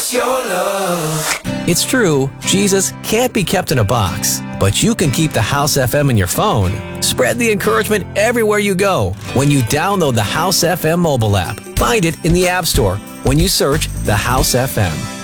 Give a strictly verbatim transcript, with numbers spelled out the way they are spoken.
us your love. It's true, Jesus can't be kept in a box, but you can keep the House F M in your phone. Spread the encouragement everywhere you go when you download the House F M mobile app. Find it in the App Store when you search the House F M.